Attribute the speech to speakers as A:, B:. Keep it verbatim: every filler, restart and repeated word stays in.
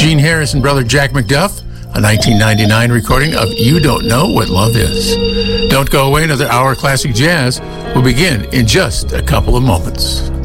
A: Gene Harris and brother Jack McDuff, a nineteen ninety-nine recording of You Don't Know What Love Is. Don't go away, another hour of classic jazz will begin in just a couple of moments.